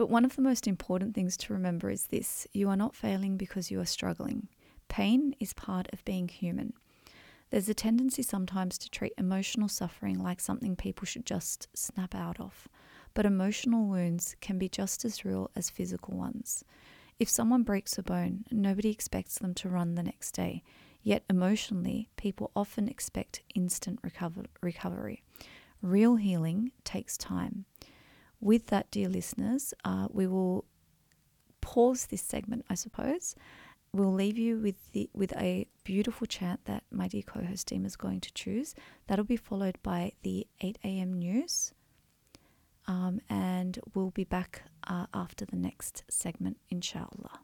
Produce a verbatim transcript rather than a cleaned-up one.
But one of the most important things to remember is this: you are not failing because you are struggling. Pain is part of being human. There's a tendency sometimes to treat emotional suffering like something people should just snap out of. But emotional wounds can be just as real as physical ones. If someone breaks a bone, nobody expects them to run the next day. Yet emotionally, people often expect instant recover- recovery. Real healing takes time. With that, dear listeners, uh, we will pause this segment, I suppose. We'll leave you with the with a beautiful chant that my dear co-host team is going to choose. That'll be followed by the eight a.m. news. Um, and we'll be back uh, after the next segment, inshallah.